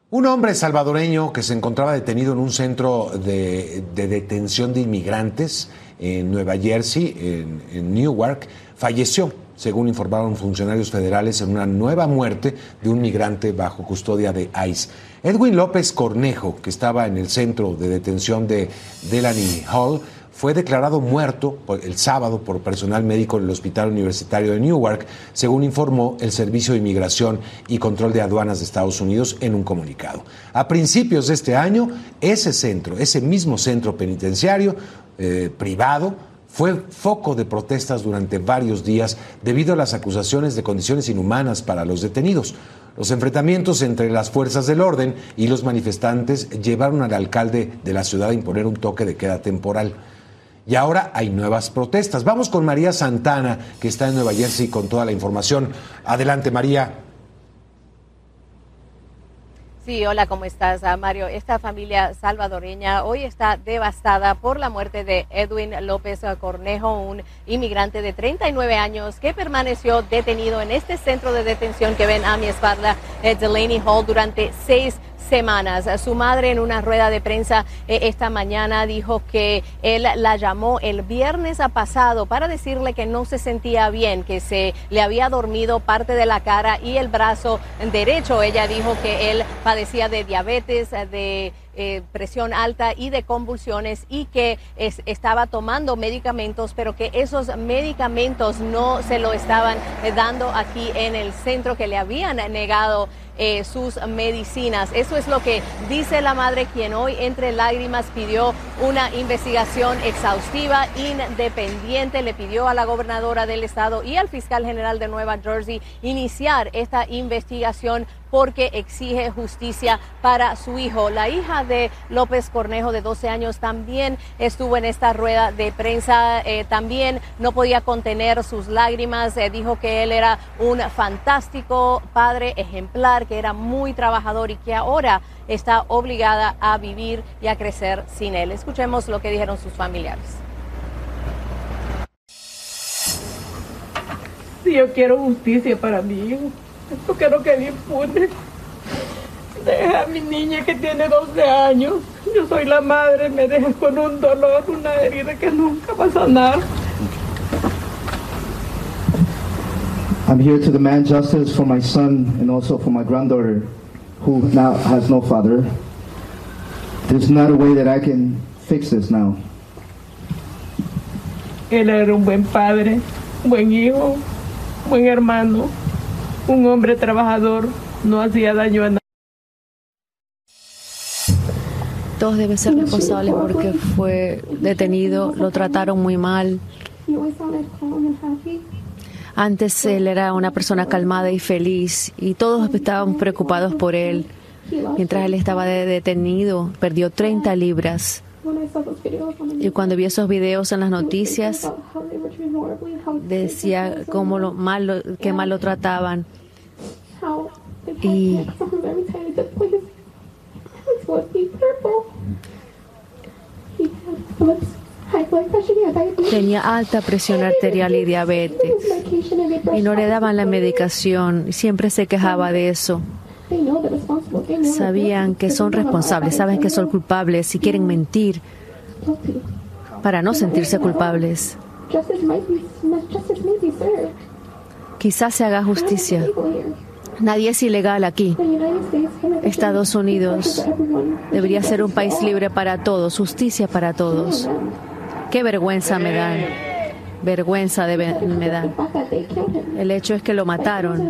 Un hombre salvadoreño que se encontraba detenido en un centro de detención de inmigrantes en Nueva Jersey, en Newark, falleció, según informaron funcionarios federales, en una nueva muerte de un migrante bajo custodia de ICE. Edwin López Cornejo, que estaba en el centro de detención de Delaney Hall, fue declarado muerto el sábado por personal médico en el Hospital Universitario de Newark, según informó el Servicio de Inmigración y Control de Aduanas de Estados Unidos en un comunicado. A principios de este año, ese mismo centro penitenciario privado, fue foco de protestas durante varios días debido a las acusaciones de condiciones inhumanas para los detenidos. Los enfrentamientos entre las fuerzas del orden y los manifestantes llevaron al alcalde de la ciudad a imponer un toque de queda temporal. Y ahora hay nuevas protestas. Vamos con María Santana, que está en Nueva Jersey con toda la información. Adelante, María. Sí, hola, ¿cómo estás, Mario? Esta familia salvadoreña hoy está devastada por la muerte de Edwin López Cornejo, un inmigrante de 39 años que permaneció detenido en este centro de detención que ven a mi espalda, Delaney Hall, durante 6 semanas. Su madre, en una rueda de prensa esta mañana, dijo que él la llamó el viernes pasado para decirle que no se sentía bien, que se le había dormido parte de la cara y el brazo derecho. Ella dijo que él padecía de diabetes, de presión alta y de convulsiones, y que estaba tomando medicamentos, pero que esos medicamentos no se lo estaban dando aquí en el centro, que le habían negado sus medicinas. Eso es lo que dice la madre, quien hoy entre lágrimas pidió una investigación exhaustiva, independiente. Le pidió a la gobernadora del estado y al fiscal general de Nueva Jersey iniciar esta investigación porque exige justicia para su hijo. La hija de López Cornejo, de 12 años, también estuvo en esta rueda de prensa. También no podía contener sus lágrimas. Dijo que él era un fantástico padre ejemplar, que era muy trabajador y que ahora está obligada a vivir y a crecer sin él. Escuchemos lo que dijeron sus familiares. Sí, yo quiero justicia para mi hijo. Yo quiero que me impune. Deja a mi niña que tiene 12 años. Yo soy la madre, me deja con un dolor, una herida que nunca va a sanar. I'm here to demand justice for my son and also for my granddaughter, who now has no father. There's not a way that I can fix this now. Él era un buen padre, un buen hijo, un buen hermano, un hombre trabajador, no hacía daño a nadie. Todos deben ser responsables porque fue detenido, lo trataron muy mal. Antes él era una persona calmada y feliz y todos estaban preocupados por él. Mientras él estaba detenido, perdió 30 libras. Y cuando vi esos videos en las noticias, decía qué mal lo trataban. Y tenía alta presión arterial y diabetes y no le daban la medicación y siempre se quejaba de eso. Sabían que son responsables, saben que son culpables y quieren mentir para no sentirse culpables. Quizás se haga justicia. Nadie es ilegal aquí. Estados Unidos debería ser un país libre para todos, justicia para todos. Qué vergüenza me dan. Vergüenza me dan. El hecho es que lo mataron.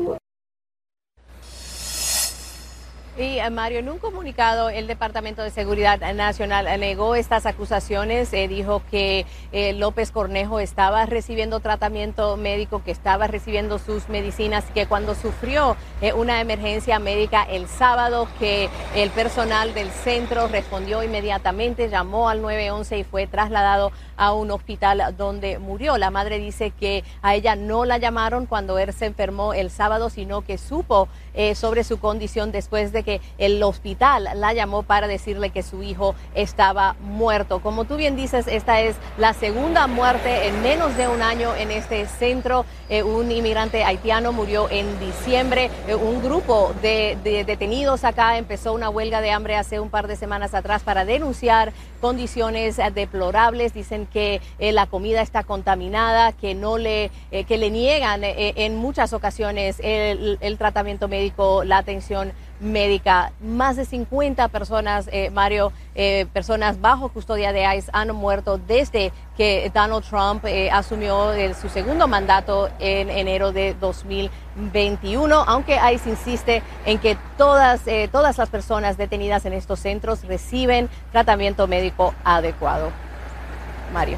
Y Mario, en un comunicado, el Departamento de Seguridad Nacional negó estas acusaciones. Dijo que López Cornejo estaba recibiendo tratamiento médico, que estaba recibiendo sus medicinas, que cuando sufrió una emergencia médica el sábado, que el personal del centro respondió inmediatamente, llamó al 911 y fue trasladado a un hospital donde murió. La madre dice que a ella no la llamaron cuando él se enfermó el sábado, sino que supo sobre su condición después de que el hospital la llamó para decirle que su hijo estaba muerto. Como tú bien dices, esta es la segunda muerte en menos de un año en este centro. Un inmigrante haitiano murió en diciembre. Un grupo de detenidos acá empezó una huelga de hambre hace un par de semanas atrás para denunciar condiciones deplorables. Dicen que la comida está contaminada, que le niegan en muchas ocasiones el tratamiento médico, la atención médica. Más de 50 personas, Mario, personas bajo custodia de ICE han muerto desde que Donald Trump asumió su segundo mandato en enero de 2021, aunque ICE insiste en que todas las personas detenidas en estos centros reciben tratamiento médico adecuado. Mario.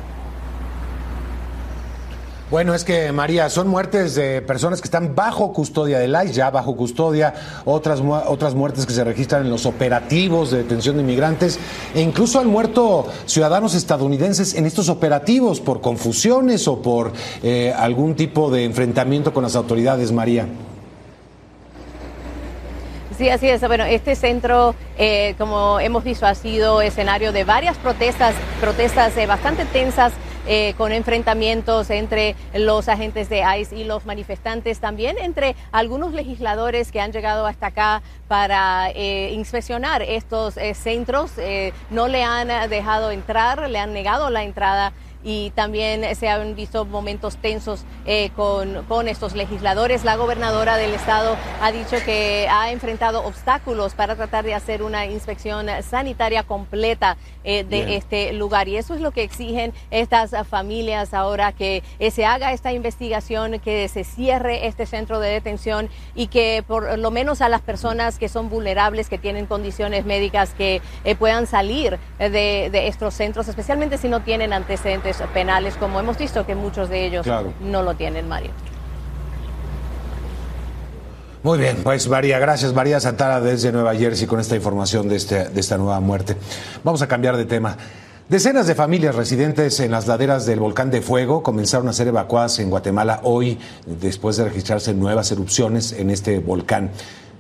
Bueno, es que, María, son muertes de personas que están bajo custodia del ICE, ya bajo custodia, otras muertes que se registran en los operativos de detención de inmigrantes, e incluso han muerto ciudadanos estadounidenses en estos operativos por confusiones o por algún tipo de enfrentamiento con las autoridades, María. Sí, así es. Bueno, este centro, como hemos visto, ha sido escenario de varias protestas bastante tensas, con enfrentamientos entre los agentes de ICE y los manifestantes, también entre algunos legisladores que han llegado hasta acá para inspeccionar estos centros. No le han dejado entrar, le han negado la entrada. Y también se han visto momentos tensos con estos legisladores. La gobernadora del estado ha dicho que ha enfrentado obstáculos para tratar de hacer una inspección sanitaria completa de este lugar. Y eso es lo que exigen estas familias ahora, que se haga esta investigación, que se cierre este centro de detención y que por lo menos a las personas que son vulnerables, que tienen condiciones médicas, que puedan salir de estos centros, especialmente si no tienen antecedentes penales, como hemos visto que muchos de ellos no lo tienen, Mario. Muy bien, pues gracias María Santana desde Nueva Jersey con esta información de esta nueva muerte. Vamos a cambiar de tema. Decenas de familias residentes en las laderas del volcán de Fuego comenzaron a ser evacuadas en Guatemala hoy, después de registrarse nuevas erupciones en este volcán.